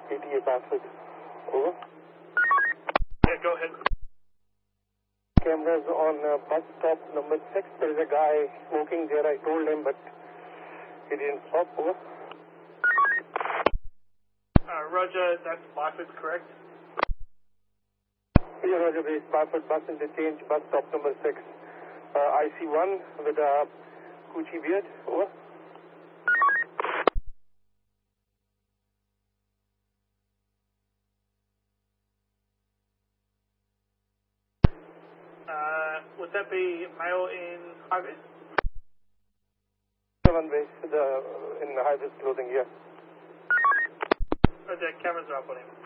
ATA Bassett. Over. Yeah, go ahead. Cameras on bus stop number 6. There is a guy smoking there. I told him, but he didn't stop. Over. Roger, that's Bassett, correct? Yeah, Roger, base Bassett bus interchange, bus stop number 6. IC1 with a Coochie beard. Over. Would that be male in high-vis? One way in high-vis clothing, yeah. Roger, cameras are up on him.